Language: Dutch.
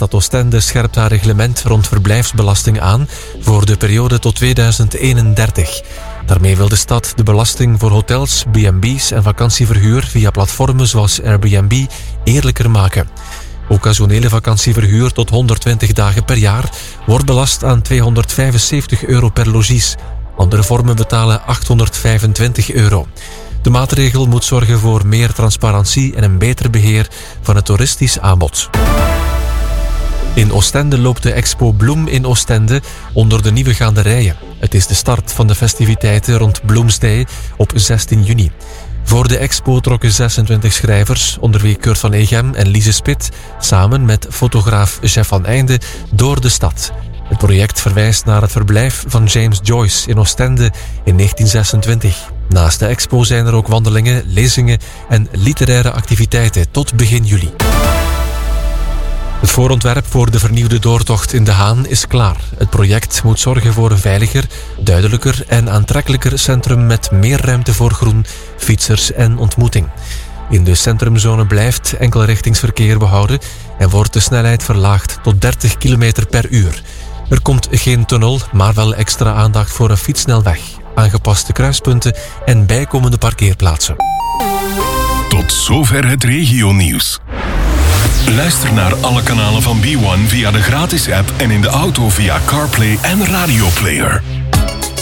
Stad Oostende scherpt haar reglement rond verblijfsbelasting aan voor de periode tot 2031. Daarmee wil de stad de belasting voor hotels, B&B's en vakantieverhuur via platformen zoals Airbnb eerlijker maken. Occasionele vakantieverhuur tot 120 dagen per jaar wordt belast aan €275 per logies. Andere vormen betalen €825. De maatregel moet zorgen voor meer transparantie en een beter beheer van het toeristisch aanbod. In Oostende loopt de expo Bloem in Oostende onder de nieuwe gaanderijen. Het is de start van de festiviteiten rond Bloomsday op 16 juni. Voor de expo trokken 26 schrijvers, onder wie Kurt van Egem en Lise Spit, samen met fotograaf Jeff van Einde door de stad. Het project verwijst naar het verblijf van James Joyce in Oostende in 1926. Naast de expo zijn er ook wandelingen, lezingen en literaire activiteiten tot begin juli. Het voorontwerp voor de vernieuwde doortocht in De Haan is klaar. Het project moet zorgen voor een veiliger, duidelijker en aantrekkelijker centrum met meer ruimte voor groen, fietsers en ontmoeting. In de centrumzone blijft enkelrichtingsverkeer behouden en wordt de snelheid verlaagd tot 30 km per uur. Er komt geen tunnel, maar wel extra aandacht voor een fietssnelweg, aangepaste kruispunten en bijkomende parkeerplaatsen. Tot zover het regionieuws. Luister naar alle kanalen van B1 via de gratis app en in de auto via CarPlay en Radio Player.